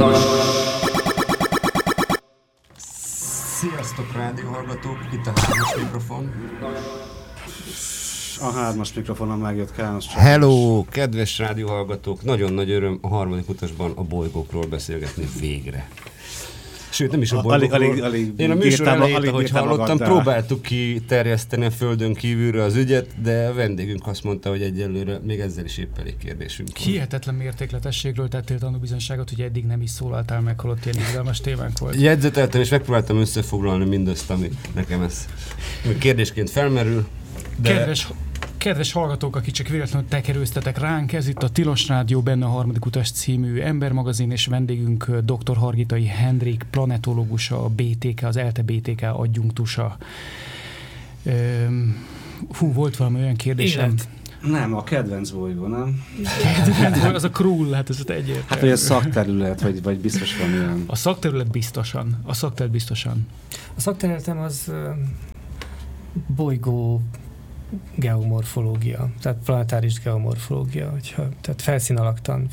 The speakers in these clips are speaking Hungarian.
Sziasztok, rádióhallgatók! Itt a 3-as mikrofon. A 3-as mikrofonon megjött Kános. Hello, kedves rádióhallgatók! Nagyon nagy öröm a harmadik utasban a bolygókról beszélgetni végre. Sőt, nem is a bolygókról. Én a műsor elejét, ahogy hallottam, próbáltuk kiterjeszteni a Földön kívülre az ügyet, de a vendégünk azt mondta, hogy egyelőre még ezzel is épp elég kérdésünk van. Hihetetlen mértékletességről tettél tanúbizonyságot, hogy eddig nem is szólaltál meg, holott ilyen izgalmas témánk volt. Jegyzeteltem, és megpróbáltam összefoglalni mindazt, ami nekem ez kérdésként felmerül. De... Kedves hallgatók, akik csak véletlenül tekerőztetek ránk, ez itt a Tilos Rádió, benne a harmadik utas című embermagazin, és vendégünk dr. Hargitai Henrik, planetológusa, a BTK, az ELTE BTK adjunktusa. Volt valami olyan kérdésem? Nem, a kedvenc bolygó, nem? Az a Krull, hát ez egyértelmű. Hát, hogy a szakterület, vagy biztos van ilyen. A szakterület biztosan. A szakterületem az bolygó geomorfológia, tehát planetáris geomorfológia, tehát felszínalaktan,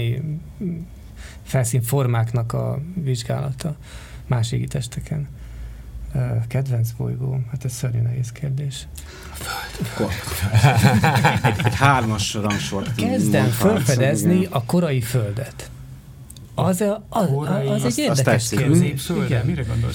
felszínformáknak a vizsgálata más égitesteken. Kedvenc bolygó? Hát ez szörnyű nehéz kérdés. A Föld. Egy 3-as rangsort. Kezdem felfedezni a korai Földet. Az egy érdekes kérdés. Mire gondolsz?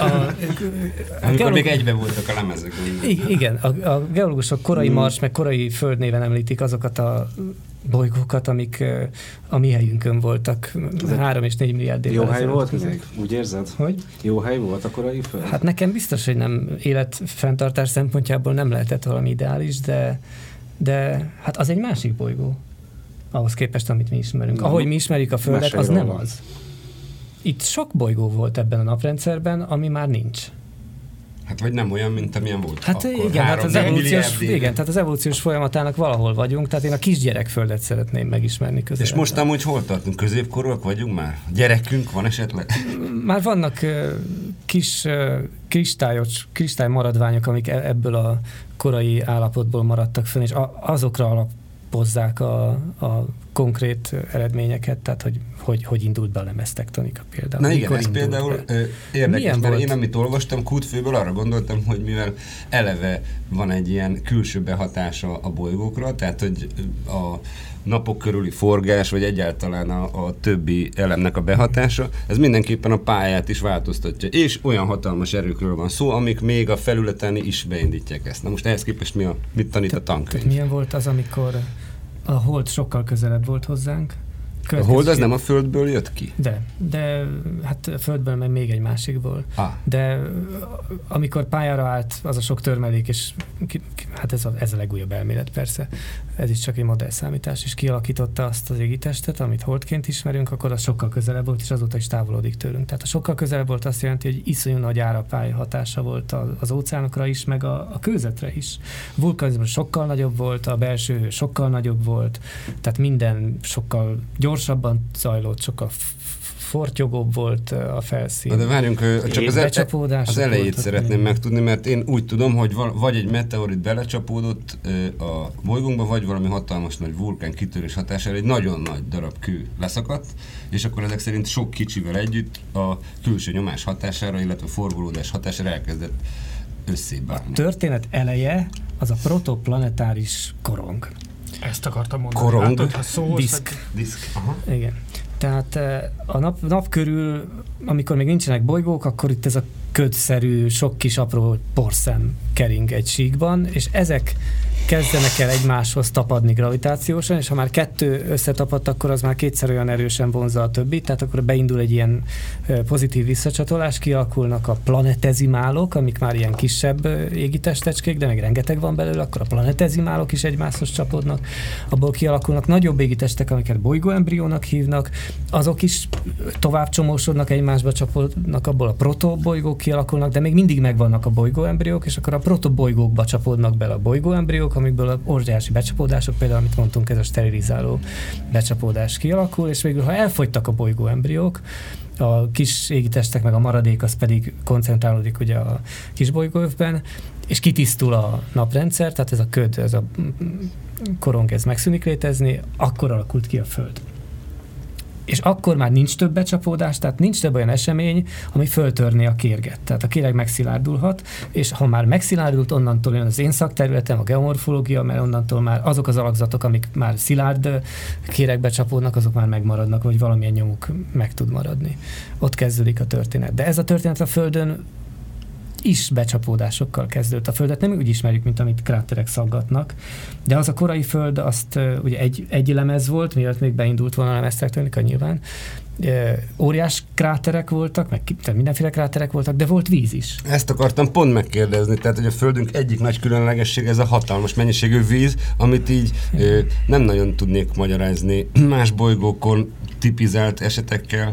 Amikor még egyben voltak a lemezek. Igen, a geológusok korai Mars, meg korai Föld néven említik azokat a bolygókat, amik a mi helyünkön voltak 3 és 4 milliárd évvel. Jó hely volt még? Úgy érzed? Hogy? Jó hely volt a korai Föld? Hát nekem biztos, hogy nem életfenntartás szempontjából nem lehetett valami ideális, de hát az egy másik bolygó. Ahhoz képest, amit mi ismerünk. Ahogy mi ismerjük a Földet, az nem az. Itt sok bolygó volt ebben a naprendszerben, ami már nincs. Hát vagy nem olyan, mint amilyen volt hát akkor. Igen, tehát az evolúciós folyamatának valahol vagyunk, tehát én a kisgyerek Földet szeretném megismerni közben. És most amúgy hol tartunk? Középkorúak vagyunk már? Gyerekünk van esetleg? Már vannak kis kristály maradványok, amik ebből a korai állapotból maradtak fönn, és azokra alapozzák a konkrét eredményeket, tehát hogy indult be a lemeztektonika például. Na igen, ez például érdekes, mert én amit olvastam Kútfőből, arra gondoltam, hogy mivel eleve van egy ilyen külső behatása a bolygókra, tehát hogy a napok körüli forgás, vagy egyáltalán a többi elemnek a behatása, ez mindenképpen a pályát is változtatja. És olyan hatalmas erőkről van szó, amik még a felületen is beindítják ezt. Na most ehhez képest mit tanít a tankönyv? Milyen volt az, amikor a Hold sokkal közelebb volt hozzánk? A Hold az nem a Földből jött ki? De hát a Földből, meg még egy másikból. De amikor pályára állt az a sok törmelék, és hát ez a legújabb elmélet persze, ez is csak egy modellszámítás, és kialakította azt az égitestet, amit Holdként ismerünk, akkor az sokkal közelebb volt, és azóta is távolodik tőlünk. Tehát a sokkal közelebb volt azt jelenti, hogy iszonyú nagy árapály hatása volt az óceánokra is, meg a kőzetre is. A vulkanizmus sokkal nagyobb volt, a belső hő sokkal nagyobb volt, tehát minden sokkal gyorsabban zajlott, sokkal fortyogóbb volt a felszín. De várjunk, csak az elejét szeretném megtudni, mert én úgy tudom, hogy vagy egy meteorit belecsapódott a bolygónkba, vagy valami hatalmas nagy vulkán kitörés hatására egy nagyon nagy darab kő leszakadt, és akkor ezek szerint sok kicsivel együtt a külső nyomás hatására, illetve a forgolódás hatására elkezdett összébálni. A történet eleje az a protoplanetáris korong. Ezt akartam mondani. Korong? Diszk. Aha. Igen. Tehát a nap körül, amikor még nincsenek bolygók, akkor itt ez a ködszerű, sok kis apró porszem kering egy síkban, és ezek kezdenek el egymáshoz tapadni gravitációsan, és ha már 2 összetapadt, akkor az már 2-szer olyan erősen vonzza a többit, tehát akkor beindul egy ilyen pozitív visszacsatolás, kialakulnak a planetezimálok, amik már ilyen kisebb égitestecskék, de még rengeteg van belőle, akkor a planetezimálok is egymáshoz csapódnak, abból kialakulnak nagyobb égitestek, amiket bolygóembriónak hívnak, azok is tovább csomósodnak, egymásba csapódnak, abból a protobolygók kialakulnak, de még mindig megvannak a bolygóembriók, és akkor a protobolygókba csapódnak bele a bolygóembriók, amikből a óriási becsapódások, például amit mondtunk, ez a sterilizáló becsapódás kialakul, és végül, ha elfogytak a bolygóembriók, a kis égitestek meg a maradék, az pedig koncentrálódik ugye a kis bolygóövben, és kitisztul a naprendszer, tehát ez a köd, ez a korong, ez megszűnik létezni, akkor alakult ki a Föld. És akkor már nincs több becsapódás, tehát nincs több olyan esemény, ami föltörni a kérget. Tehát a kéreg megszilárdulhat, és ha már megszilárdult, onnantól jön az én szakterületem, a geomorfológia, mert onnantól már azok az alakzatok, amik már szilárd kéregbe csapódnak, azok már megmaradnak, vagy valamilyen nyomuk meg tud maradni. Ott kezdődik a történet. De ez a történet a Földön is becsapódásokkal kezdődött. A Földet nem úgy ismerjük, mint amit kráterek szaggatnak, de az a korai Föld, azt ugye egy lemez volt, mielőtt még beindult volna a lemeztektonika nyilván. Óriás kráterek voltak, meg mindenféle kráterek voltak, de volt víz is. Ezt akartam pont megkérdezni, tehát hogy a Földünk egyik nagy különlegesség ez a hatalmas mennyiségű víz, amit így nem nagyon tudnék magyarázni más bolygókon tipizált esetekkel.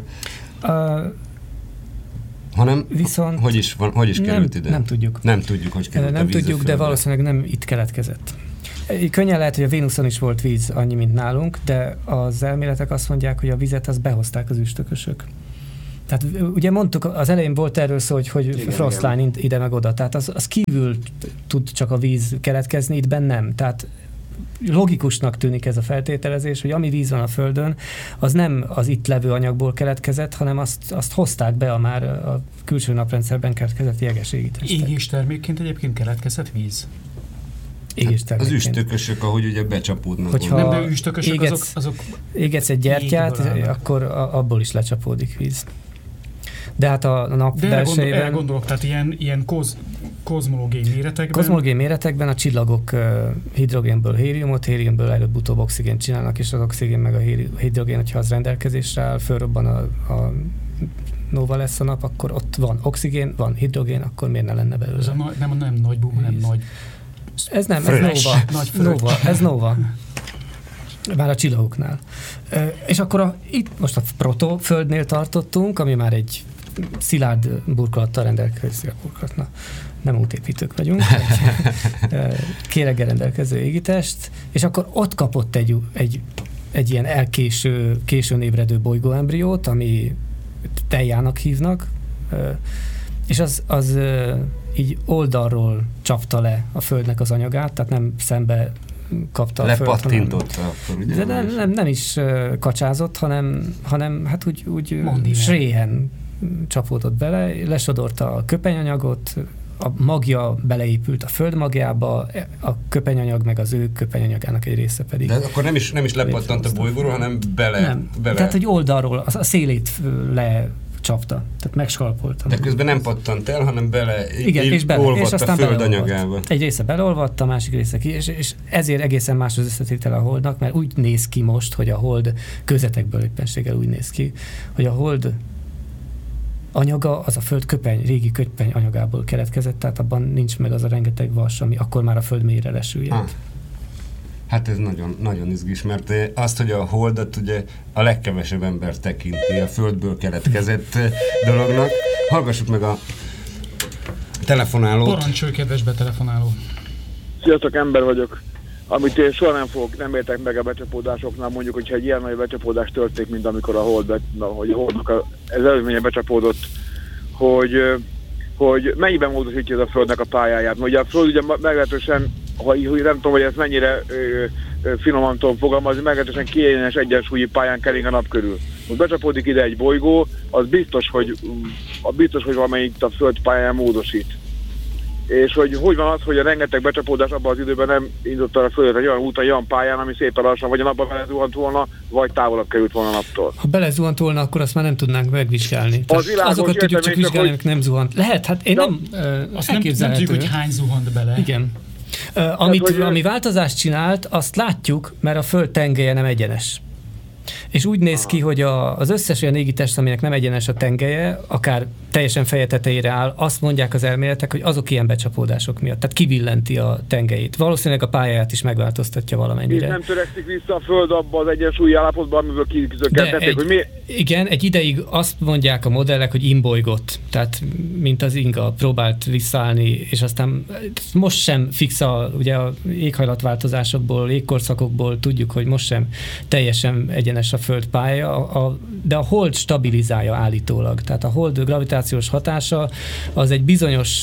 Hanem viszont hogy is került ide? Nem tudjuk. Nem tudjuk, hogy került nem a víz tudjuk, a de valószínűleg nem itt keletkezett. Könnyen lehet, hogy a Vénuszon is volt víz annyi, mint nálunk, de az elméletek azt mondják, hogy a vizet azt behozták az üstökösök. Tehát ugye mondtuk, az elején volt erről szó, hogy frostline ide meg oda, tehát az kívül tud csak a víz keletkezni, itt nem. Tehát logikusnak tűnik ez a feltételezés, hogy ami víz van a Földön, az nem az itt levő anyagból keletkezett, hanem azt hozták be a külső naprendszerben keletkezett jeges égitestek. Égéstermékként egyébként keletkezett víz? Hát az üstökösök, ahogy ugye becsapódnak. Nem, de üstökösök azok égetsz egy gyertyát, akkor abból is lecsapódik víz. De hát a nap belsejében... gondolok, tehát ilyen kozmológiai méretekben... Kozmológiai méretekben a csillagok hidrogénből héliumből előbb-utóbb oxigént csinálnak, és az oxigén meg a hidrogén, hogyha az rendelkezésre áll, fölrobban a nóva lesz a nap, akkor ott van oxigén, van hidrogén, akkor miért ne lenne belőle? Ez nem nagy boom, hanem nagy... Ez nem, ez nóva. Már a csillagoknál. És akkor itt most a protoföldnél tartottunk, ami már egy szilárd burkolattal rendelkező burkolatna. Nem útépítők vagyunk. Kéreggel rendelkező égitest, és akkor ott kapott egy ilyen későn ébredő bolygóembriót, ami Teiának hívnak, és az így oldalról csapta le a Földnek az anyagát, tehát nem szembe kapta a Föld. Lepattintotta akkor, ugye? De nem is kacsázott, hanem hát úgy sréhen csapódott bele, lesodorta a köpenyanyagot, a magja beleépült a Föld magjába, a köpenyanyag meg az ő köpenyanyagának egy része pedig. De akkor nem is lepattant a bolygóról, hanem bele. Tehát, hogy oldalról, a szélét lecsapta, tehát megskalpolta. De közben nem pattant el, hanem és a Föld anyagába. Egy része beleolvadt, a másik része ki, és ezért egészen más az összetétele a Holdnak, mert úgy néz ki most, hogy a Hold kőzetekből éppenséggel úgy néz ki, hogy a Hold anyaga az a Föld régi köpeny anyagából keletkezett, tehát abban nincs meg az a rengeteg vas, ami akkor már a Föld mélyre lesüllyedt. Hát ez nagyon, nagyon izgis, mert azt, hogy a Holdat ugye a legkevesebb ember tekinti a Földből keletkezett dolognak. Hallgassuk meg a telefonálót. Parancsolj, kedves betelefonáló. Sziasztok, ember vagyok. Amit én soha nem értek meg a becsapódásoknál, mondjuk, hogyha egy ilyen nagy becsapódás történik, mint amikor a Holdnak az előzménye becsapódott, hogy mennyiben módosítja ez a Földnek a pályáját. Ugye a Föld ugye meglehetősen, nem tudom, hogy ezt mennyire finoman tudom fogalmazni, meglehetősen kiegyenes egyensúlyi pályán kering a nap körül. Most becsapódik ide egy bolygó, az biztos, hogy valamelyik a Föld pályán módosít. És hogy van az, hogy a rengeteg becsapódás abban az időben nem indult a Földet egy olyan úton, egy olyan pályán, ami szépen lassan vagy a napba belezuhant volna, vagy távolabb került volna a naptól. Ha belezuhant volna, akkor azt már nem tudnánk megvizsgálni. Azokat tudjuk csak vizsgálni, amik nem zuhant. Lehet, hát én azt nem tudjuk, hogy hány zuhant bele. Igen. Ami változást csinált, azt látjuk, mert a Föld tengelye nem egyenes. És úgy néz ki, hogy az összes olyan égitest, aminek nem egyenes a tengelye, akár teljesen feje tetejére áll, azt mondják az elméletek, hogy azok ilyen becsapódások miatt. Tehát kivillenti a tengelyét. Valószínűleg a pályáját is megváltoztatja valamennyire. És nem törekszik vissza a Föld abba az egyensúlyi állapotban, amiből kizökkentették, hogy mi... Igen, egy ideig azt mondják a modellek, hogy imbolygott. Tehát mint az inga próbált visszaállni, és aztán most sem fix ugye a éghajlatváltozásokból, légkorszakokból tudjuk, hogy most sem teljesen egyenes a Föld pálya, de a Hold stabilizálja állítólag. Tehát a Hold gravitációs hatása az egy bizonyos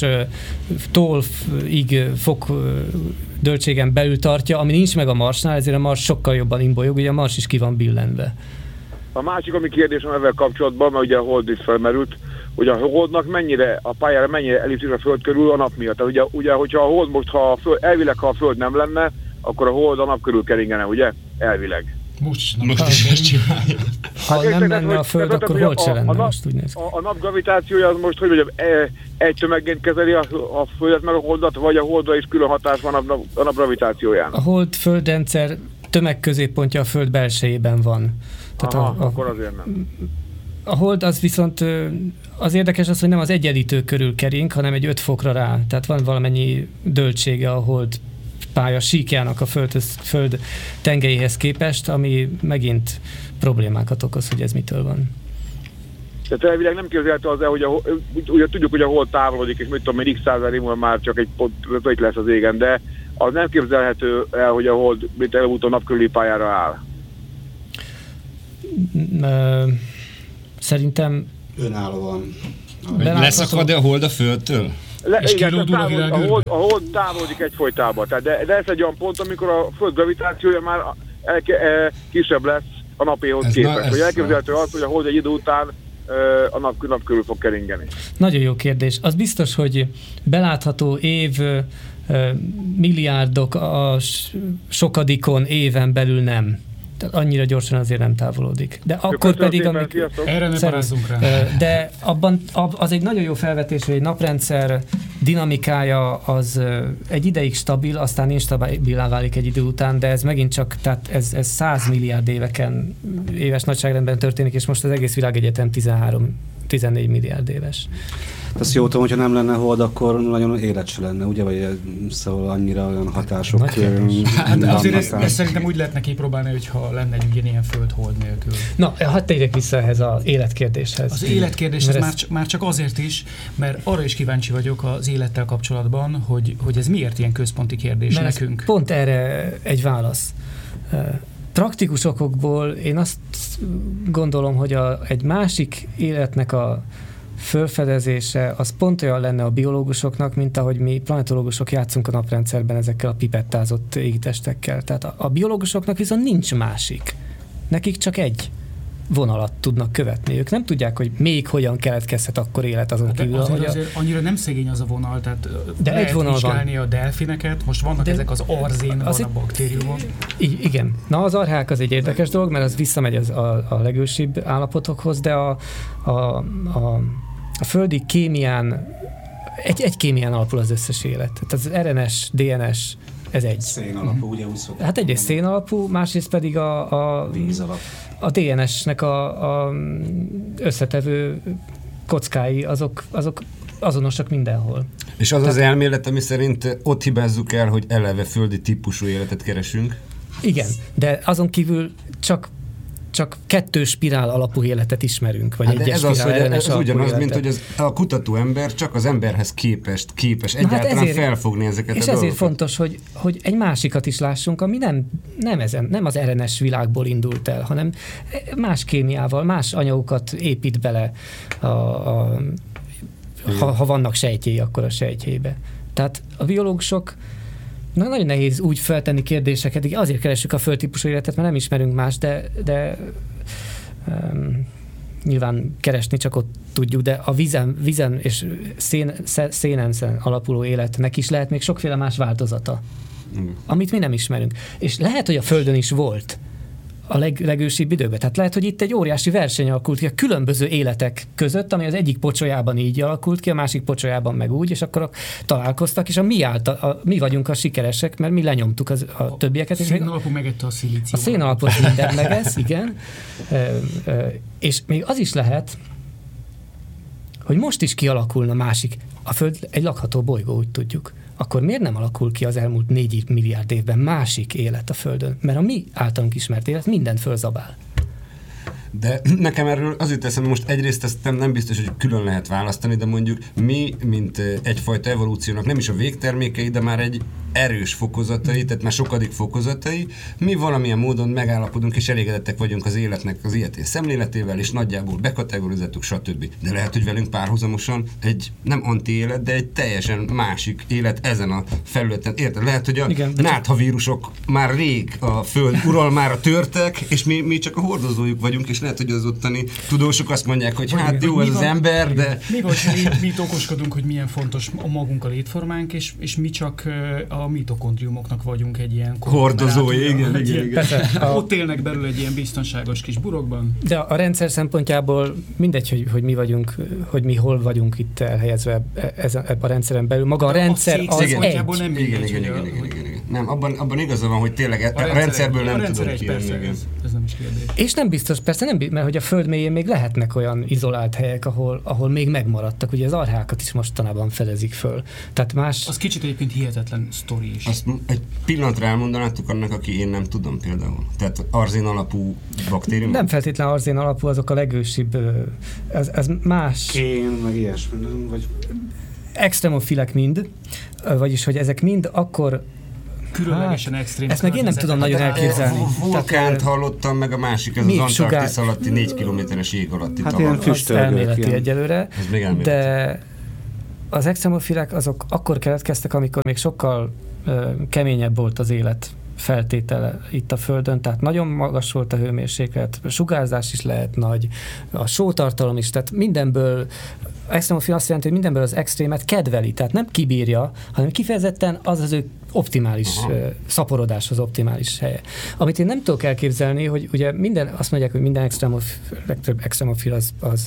fok döltségen belül tartja, ami nincs meg a Marsnál, ezért a Mars sokkal jobban imbolyog, ugye a Mars is ki van billenve. A másik, ami kérdésem ezzel kapcsolatban, mert ugye a hold is felmerült, hogy a holdnak a pályára mennyire ellipszis a Föld körül a nap miatt. Tehát ugye hogyha a hold most, elvileg ha a Föld nem lenne, akkor a hold a nap körül keringene, ugye? Elvileg. Most is ezt csinálja. Ha nem lenne a Föld, akkor hold se lenne, most úgy néz ki. A nap gravitációja az most, hogy egy tömegként kezeli a Földet meg a holdat, vagy a holdra is külön hatás van a nap gravitációjának? A hold-földrendszer tömegközéppontja a Föld belsejében van. Tehát akkor azért nem. A hold az viszont az érdekes az, hogy nem az egyenlítő körül kering, hanem egy 5 fokra rá. Tehát van valamennyi döltsége a hold pálya síkjának a Föld tengelyéhez képest, ami megint problémákat okoz, hogy ez mitől van. Tehát elvileg nem képzelhető az, hogy ugye tudjuk, hogy a hold távolodik, és mit tudom én, x százalék múlva már csak egy pont lesz az égen, de az nem képzelhető el, hogy a hold előbb-utóbb napkörüli pályára áll. Szerintem önállóan. Leszakad-e a hold a Földtől? Igen, a hold távolodik egyfolytában. De ez egy olyan pont, amikor a Föld gravitációja már kisebb lesz a napéhoz képest. Hogy elképzelhető az, hogy a hold egy idő után a nap körül fog keringeni. Nagyon jó kérdés. Az biztos, hogy belátható év, milliárdok a sokadikon éven belül nem. Tehát annyira gyorsan azért nem távolodik. De akkor pedig, amikor... Erre ne parázzunk rá. De az egy nagyon jó felvetés, hogy egy naprendszer dinamikája az egy ideig stabil, aztán instabilá válik egy idő után, de ez megint csak, tehát ez 100 milliárd éves nagyságrendben történik, és most az egész világegyetem 13-14 milliárd éves. Azt jó tudom, hogyha nem lenne hold, akkor nagyon élet se lenne, ugye? Vagy szóval annyira olyan hatások. Hát azért ezt szerintem úgy lehetne kipróbálni, hogyha lenne egy ugyanilyen föld-hold nélkül. Na, hadd térjek vissza ehhez az életkérdéshez. Az életkérdéshez már csak azért is, mert arra is kíváncsi vagyok az élettel kapcsolatban, hogy ez miért ilyen központi kérdés mert nekünk. Pont erre egy válasz. Praktikus okokból én azt gondolom, hogy egy másik életnek a fölfedezése az pont olyan lenne a biológusoknak, mint ahogy mi planetológusok játszunk a naprendszerben ezekkel a pipettázott égitestekkel. Tehát a biológusoknak viszont nincs másik. Nekik csak egy vonalat tudnak követni. Ők nem tudják, hogy még hogyan keletkezhet akkor élet azon kívül. Azért annyira nem szegény az a vonal, tehát de lehet egy vonal vizsgálni van. A delfineket, most vannak ezek az arzén, van a baktériumok. Igen. Na az archák az egy érdekes dolog, mert az visszamegy a legősibb állapotokhoz, de a földi kémián egy kémián alapul az összes élet. Tehát az RNS, DNS, ez egy. Szén alapú, ugye úgy szokták. Hát egyrészt szén alapú, másrészt pedig víz alap. A DNS-nek a összetevő kockái, azok azonosak mindenhol. És az elmélet, ami szerint ott hibázzuk el, hogy eleve földi típusú életet keresünk? Igen, de azon kívül csak 2 spirál alapú életet ismerünk, vagy egyes spirál. Ez ugyanaz, mint hogy a kutató ember csak az emberhez képes egyáltalán felfogni ezeket a dolgokat. És ezért fontos, hogy egy másikat is lássunk, ami nem az RNS világból indult el, hanem más kémiával, más anyagokat épít bele, ha vannak sejtjei, akkor a sejtjébe. Tehát a biológusok nagyon nehéz úgy feltenni kérdéseket, azért keressük a földtípusú életet, mert nem ismerünk más, de nyilván keresni csak ott tudjuk, de a vízen és szénen alapuló életnek is lehet még sokféle más változata, amit mi nem ismerünk. És lehet, hogy a Földön is volt a legősibb időben. Tehát lehet, hogy itt egy óriási verseny alakult ki a különböző életek között, ami az egyik pocsolyában így alakult ki, a másik pocsolyában meg úgy, és akkor találkoztak, és mi vagyunk a sikeresek, mert mi lenyomtuk a többieket. A szén alapú megette a szilíciumot. A szén alapú minden megesz, igen. És még az is lehet, hogy most is kialakulna másik. A Föld egy lakható bolygó, úgy tudjuk. Akkor miért nem alakul ki az elmúlt 4 milliárd évben másik élet a Földön? Mert a mi általunk ismert élet mindent fölzabál. De nekem erről az jut eszembe, most egyrészt ezt nem biztos, hogy külön lehet választani, de mondjuk mi, mint egyfajta evolúciónak nem is a végtermékei, de már egy erős fokozatai, tehát már sokadik fokozatai, mi valamilyen módon megállapodunk és elégedettek vagyunk az életnek az ilyetén szemléletével, és nagyjából bekategorizáltuk, stb. De lehet, hogy velünk párhuzamosan egy nem anti-élet, de egy teljesen másik élet ezen a felületen. Érted? Lehet, hogy a náthavírusok már rég a Föld uralmára törtek, és mi csak a hordozójuk vagyunk, és lehet, hogy az ottani tudósok azt mondják, hogy hát jó, ez az ember, de... Mi vagy, mi itt okoskodunk, hogy milyen fontos a magunk a létformánk, és mi csak a mitokondriumoknak vagyunk egy ilyen... Hordozói, igen. Ott élnek belül egy ilyen biztonságos kis burokban. De a rendszer szempontjából mindegy, hogy mi vagyunk, hogy mi hol vagyunk itt elhelyezve ebben a rendszeren belül. Maga a rendszer az egy. Nem igen. Nem, abban igaza van, hogy tényleg a rendszerből nem tudod kijönni. Ez nem is kérdés. És nem biztos, persze nem, mert hogy a föld mélyén még lehetnek olyan izolált helyek, ahol még megmaradtak. Ugye az archákat is mostanában fedezik föl. Tehát más... Az kicsit egyébként hihetetlen sztori is. Azt egy pillanatra elmondanátok annak, aki én nem tudom például. Tehát arzén alapú baktérium? Nem feltétlenül arzén alapú, azok a legősibb, ez más. Kén, meg ilyesmi, nem? Vagy... Extremofilek mind, vagyis, hogy ezek mind akkor különlegesen extrém. Ezt meg én nem tudom nagyon elképzelni. Vulkánt hallottam, meg a másik, ez az Antarktisz alatti 4 kilométeres jég alatti tavar. Hát ilyen füstölgők egyelőre, de az extremofilek azok akkor keletkeztek, amikor még sokkal keményebb volt az élet feltétele itt a Földön, tehát nagyon magas volt a hőmérséklet, a sugárzás is lehet nagy, a sótartalom is, tehát mindenből, extremofil azt jelenti, hogy mindenből az extrémet kedveli, tehát nem kibírja, hanem kifejezetten az ő optimális szaporodáshoz optimális helye. Amit én nem tudok elképzelni, hogy ugye azt mondják, hogy minden legtöbb extremofil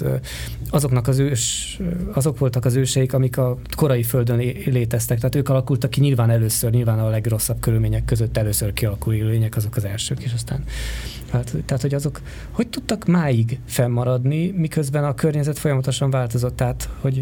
azok voltak az őseik, amik a korai Földön léteztek, tehát ők alakultak ki nyilván a legrosszabb körülmények között először kialakuló élőlények, azok az elsők, és aztán tehát, hogy azok hogy tudtak máig fennmaradni, miközben a környezet folyamatosan változott, tehát, hogy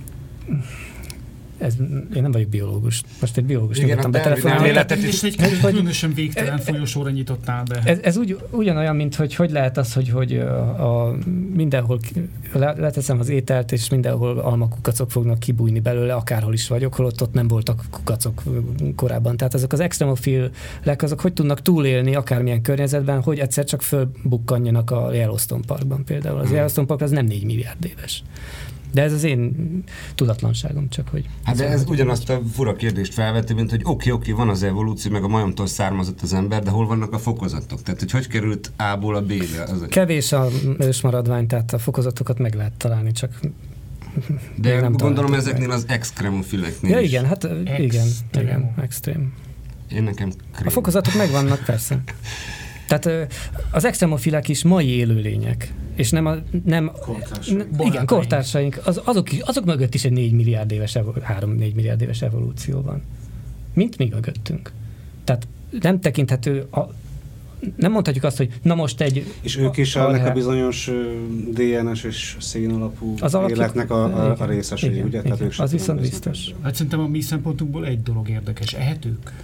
én nem vagyok biológus. Most egy biológus nyugodtan betelefonálni. És egy különösen végtelen folyosóra nyitottál be. Ez ugyanolyan, mint hogy lehet az, hogy mindenhol leteszem az ételt, és mindenhol almakukacok fognak kibújni belőle, akárhol is vagyok, holott ott nem voltak kukacok korábban. Tehát ezek az extremofilek, azok hogy tudnak túlélni akármilyen környezetben, hogy egyszer csak fölbukkanjanak a Yellowstone Parkban például. Az Yellowstone Park az nem 4 milliárd éves. De ez az én tudatlanságom csak, hogy... Hát de ez ugyanazt a fura kérdést felveti, mint hogy oké, van az evolúció, meg a majomtól származott az ember, de hol vannak a fokozatok? Tehát, hogy került A-ból a B-be? Kevés a ősmaradvány, tehát a fokozatokat meg lehet találni, csak... De nem gondolom ezeknél az extremofileknél ja, igen, hát igen, extrém. Én nekem krém. A fokozatok megvannak, persze. Tehát az extremofilek is mai élőlények, és nem igen, kortársaink, azok mögött is egy 4 milliárd éves, 3-4 milliárd éves evolúció van. Mint mi mögöttünk. Tehát nem tekinthető, nem mondhatjuk azt, hogy na most egy... És ők is ennek a bizonyos DNS és szén alapú életnek a részesei, ugye? Igen, tehát az viszont biztos. Hát szerintem a mi szempontunkból egy dolog érdekes. Ehetők?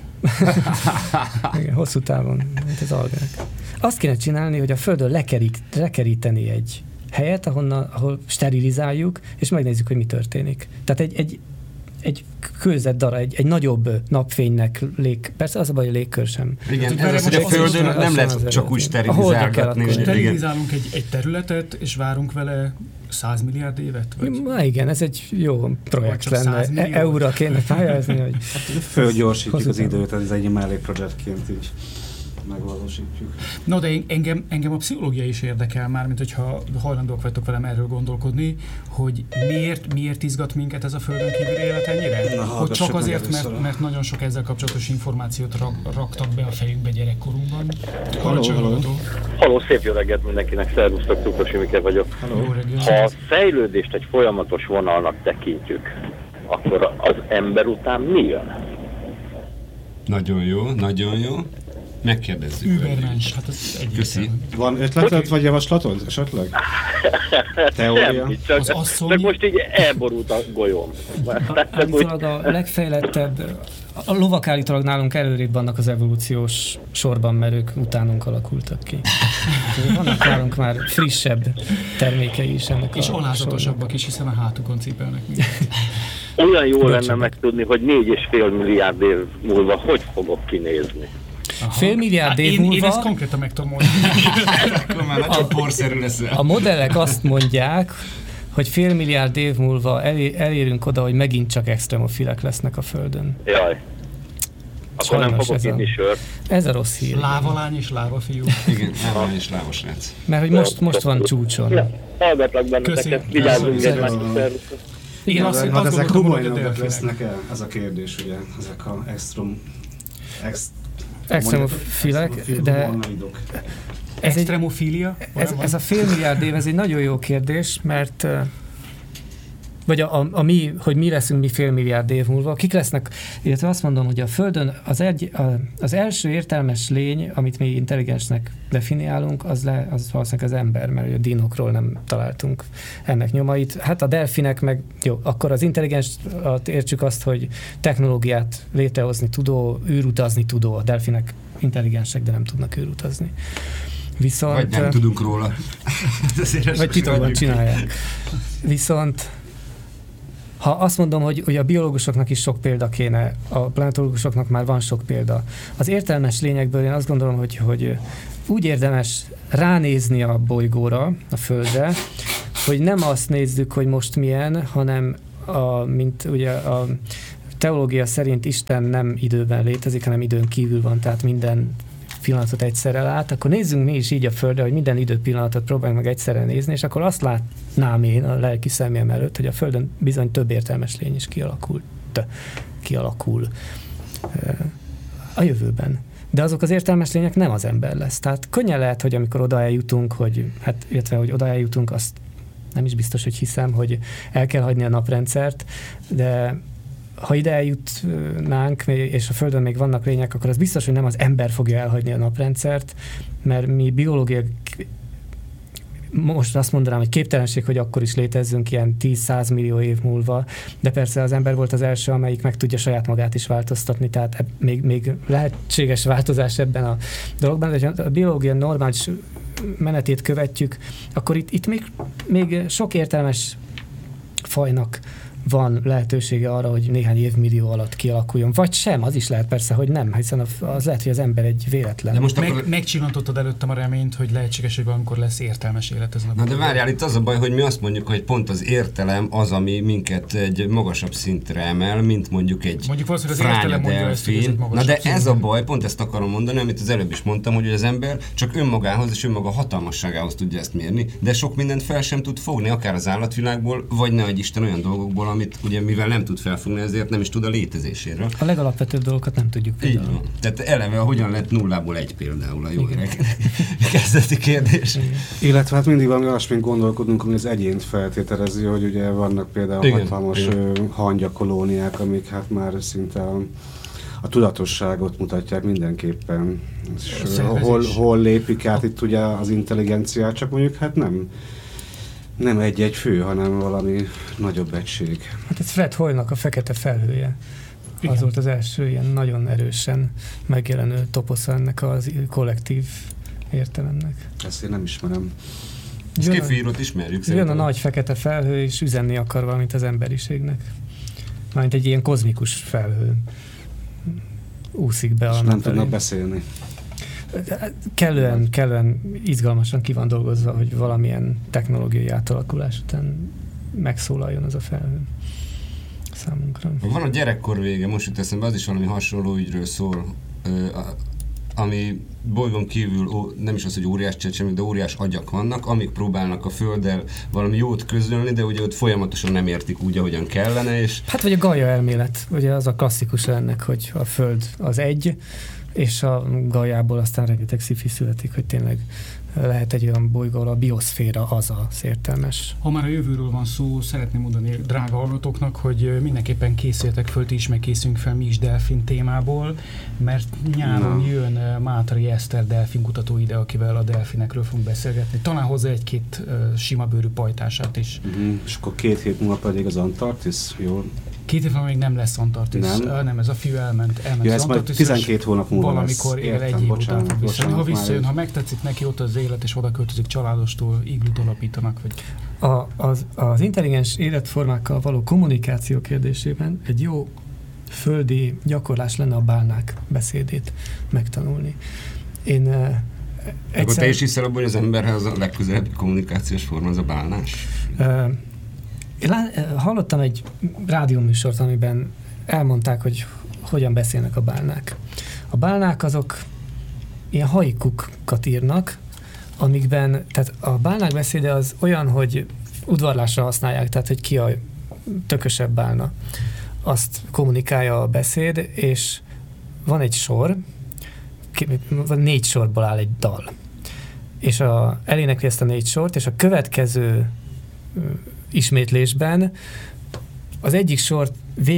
Igen, hosszú távon, mint az algák. Azt kéne csinálni, hogy a Földön lekeríteni egy helyet, ahol sterilizáljuk, és megnézzük, hogy mi történik. Tehát egy kőzet darab, egy nagyobb napfénynek persze az a baj, hogy a légkör sem. Igen, ez az, hogy a Földön nem lehet csak úgy sterilizálgatni. Sterilizálunk egy területet, és várunk vele 100 milliárd évet? Na igen, ez egy jó projekt lenne. EU-ra kéne pályázni, hogy... Fölgyorsítjuk az időt, ez egy mellékprojektként így megvalósítjuk. No, de engem a pszichológia is érdekel már, mint hogyha hajlandók vagytok velem erről gondolkodni, hogy miért izgat minket ez a Földön kívüli élet ennyire? Hogy csak azért, mert nagyon sok ezzel kapcsolatos információt raktak be a fejünkbe gyerekkorunkban. Halló, szép jó reggelt mindenkinek, szervusztok, Cukros Imike vagyok. Ha a fejlődést egy folyamatos vonalnak tekintjük, akkor az ember után mi jön? Nagyon jó. Megkérdezzük. Übermensch, hát ez egyébként. Van ötleted vagy javaslatod esetleg? Teória? Csak most így elborult a golyóm. Állítólag a legfejlettebb, a lovak állítólag nálunk előrébb vannak az evolúciós sorban, mert ők utánunk alakultak ki. Vannak nálunk már frissebb termékei is ennek és alázatosabbak is, hiszen a hátukon cipelnek minket. Olyan jó lenne megtudni, hogy 4,5 milliárd év múlva hogy fogok kinézni. Aha. Fél milliárd év múlva... Én ezt konkrétan meg tudom mondani. Akkor már nagyon porszerű lesz. A modellek azt mondják, hogy fél milliárd év múlva elérünk oda, hogy megint csak extremofilek lesznek a Földön. Jaj. akkor nem fogok inni sört. Ez a rossz hír. Lávalány és lávafiú. Igen, lávalány és lávasrác. Mert hogy most van csúcson. Ja, hallgatlak benneteket, vigyázzunk egymásra. Igen, azt ezek gondoltam, hogy lesznek el? Ez a kérdés, ugye, ezek a extremofilek, de extremofília? Ez a félmilliárd év, ez egy nagyon jó kérdés, mert vagy hogy mi leszünk mi félmilliárd év múlva, kik lesznek, illetve azt mondom, hogy a Földön az első értelmes lény, amit mi intelligensnek definiálunk, az valószínűleg az ember, mert a dinokról nem találtunk ennek nyomait. Hát a delfinek meg, jó, akkor az intelligens értsük azt, hogy technológiát létrehozni tudó, űrutazni tudó, a delfinek intelligensek, de nem tudnak űrutazni. Viszont, vagy nem tudunk róla. Vagy titokban csinálják. Viszont ha azt mondom, hogy a biológusoknak is sok példa kéne, a planetológusoknak már van sok példa. Az értelmes lényekből én azt gondolom, hogy úgy érdemes ránézni a bolygóra, a Földre, hogy nem azt nézzük, hogy most milyen, hanem mint ugye a teológia szerint Isten nem időben létezik, hanem időn kívül van, tehát minden pillanatot egyszerre lát, akkor nézzünk mi is így a Földre, hogy minden időpillanatot próbáljunk meg egyszerre nézni, és akkor azt látnám én a lelki szemem előtt, hogy a Földön bizony több értelmes lény is kialakul a jövőben. De azok az értelmes lények nem az ember lesz. Tehát könnyen lehet, hogy amikor oda eljutunk, hogy oda eljutunk, azt nem is biztos, hogy hiszem, hogy el kell hagyni a naprendszert, de ha ide eljutnánk, és a Földön még vannak lények, akkor az biztos, hogy nem az ember fogja elhagyni a naprendszert, mert mi biológia, most azt mondanám, hogy képtelenség, hogy akkor is létezzünk ilyen 10-100 millió év múlva, de persze az ember volt az első, amelyik meg tudja saját magát is változtatni, tehát még lehetséges változás ebben a dologban, de ha a biológia normális menetét követjük, akkor itt még sok értelmes fajnak van lehetősége arra, hogy néhány évmillió alatt kialakuljon. Vagy sem, az is lehet persze, hogy nem, hiszen az lehet, hogy az ember egy véletlen. De most megcsillantottad előttem a reményt, hogy lehetséges, hogy valamikor lesz értelmes élet ezen a bolygón. De várjál, itt az a baj, hogy mi azt mondjuk, hogy pont az értelem az, ami minket egy magasabb szintre emel, mint mondjuk egy fránya delfin. Na de ez a baj, pont ezt akarom mondani, amit az előbb is mondtam, hogy az ember csak önmagához és önmaga hatalmasságához tudja ezt mérni, de sok mindent fel sem tud fogni, akár az állatvilágból, vagy ne adj Isten olyan dolgokból, amit ugye mivel nem tud felfogni, ezért nem is tud a létezéséről. A legalapvetőbb dolgokat nem tudjuk például. Így van. Tehát eleve hogyan lett nullából egy például a jó kezdeti kérdés. Igen. Illetve hát mindig valami olyasmint gondolkodunk, ami az egyént feltételezi, hogy ugye vannak például hatalmas hangyakolóniák, amik hát már szinte a tudatosságot mutatják mindenképpen. Hol lépik át itt ugye az intelligenciát, csak mondjuk hát nem egy fő, hanem valami nagyobb egység. Hát ez Fred Hoyle-nak a Fekete felhője. Igen. Az volt az első ilyen nagyon erősen megjelenő toposza ennek a kollektív értelemnek. Ezt én nem ismerem. Skifírót ismerjük szerintem. Jön a nagy fekete felhő, és üzenni akar valamit az emberiségnek. Mármint egy ilyen kozmikus felhő. Úszik be a nem tudnak beszélni. Kellően izgalmasan ki van dolgozva, hogy valamilyen technológiai átalakulás után megszólaljon az a felhő számunkra. Van a Gyerekkor vége, most jut eszembe, az is valami hasonló ügyről szól, ami bolygón kívül nem is az, hogy óriás csecsemők, de óriás agyak vannak, amik próbálnak a Földdel valami jót közölni, de ugye ott folyamatosan nem értik úgy, ahogyan kellene. És hát vagy a Gaia elmélet, ugye az a klasszikus ennek, hogy a Föld az egy, és a Gaiából aztán rengeteg sci-fi születik, hogy tényleg lehet egy olyan bolygó, a bioszféra az értelmes. Ha már a jövőről van szó, szeretném mondani drága hallgatóknak, hogy mindenképpen készüljetek föl, ti is megkészülünk fel mi is delfin témából, mert nyáron jön Mátrai Eszter delfin kutató ide, akivel a delfinekről fogunk beszélgetni. Talán hozzá egy-két sima bőrű pajtását is. És akkor 2 hét múlva pedig az Antarktisz, jól? 2 év még nem lesz Antarktisz. Nem, ez a fiú elment ja, az Antarktisz. 12 hónap múlva valamikor él, egy év után fog visszajönni. Ha visszajön, ha megtetszik neki ott az élet, és oda költözik családostól, iglút alapítanak. Vagy... Az intelligens életformákkal való kommunikáció kérdésében egy jó földi gyakorlás lenne a bálnák beszédét megtanulni. Akkor te is hiszel abban, hogy az emberhez a legközelebbi kommunikációs forma az a bálnás? Én hallottam egy rádióműsort, amiben elmondták, hogyan beszélnek a bálnák. A bálnák azok ilyen haikukat írnak, amikben, tehát a bálnák beszéde az olyan, hogy udvarlásra használják, tehát hogy ki a tökösebb bálna. Azt kommunikálja a beszéd, és van egy sor, 4 sorból áll egy dal. És elénekli ezt a 4 sort, és a következő ismétlésben az egyik sor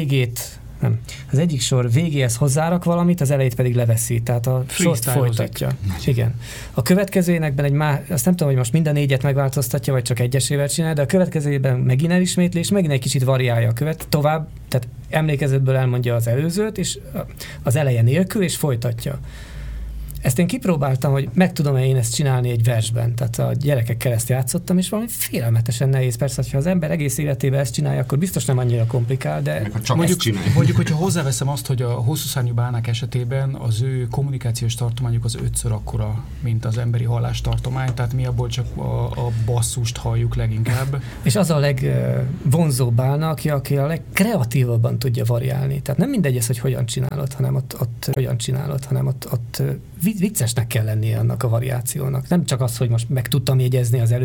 végéhez hozzárak valamit, az elejét pedig leveszi, tehát a sort folytatja. Igen. A következő énekben azt nem tudom, hogy most minden 4-et megváltoztatja, vagy csak egyesével csinál, de a következőben megint elismétli, és megint egy kicsit variálja a tovább, tehát emlékezetből elmondja az előzőt, és az eleje nélkül, és folytatja. Ezt én kipróbáltam, hogy meg tudom-e én ezt csinálni egy versben. Tehát a gyerekekkel ezt játszottam, és valami félelmetesen nehéz. Persze, ha az ember egész életében ezt csinálja, akkor biztos nem annyira komplikál, de... Mondjuk, hogyha hozzáveszem azt, hogy a hosszúszárnyú bálnák esetében az ő kommunikációs tartományuk az 5-ször akkora, mint az emberi hallástartomány, tehát mi abból csak a basszust halljuk leginkább. És az a legvonzóbb bálna, aki a legkreatívabban tudja variálni. Tehát nem mindegy ez, hogy hogyan csinálod, hanem ott viccesnek kell lennie annak a variációnak. Nem csak az, hogy most meg tudtam jegyezni az